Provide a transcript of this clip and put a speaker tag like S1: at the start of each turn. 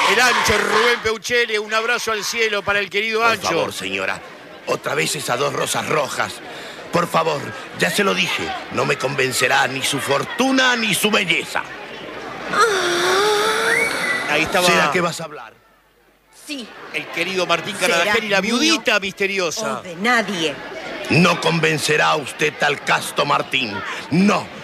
S1: El Ancho, Rubén Peuchele, un abrazo al cielo para el querido Ancho.
S2: Por favor, señora, otra vez esas 2 rosas rojas. Por favor, ya se lo dije, no me convencerá ni su fortuna ni su belleza.
S1: Ahí estaba.
S2: ¿Será que vas a hablar?
S3: Sí.
S1: El querido Martín
S3: ¿Será
S1: Carabajal y la
S3: mío
S1: viudita misteriosa.
S3: O de nadie.
S2: No convencerá a usted tal casto Martín. No,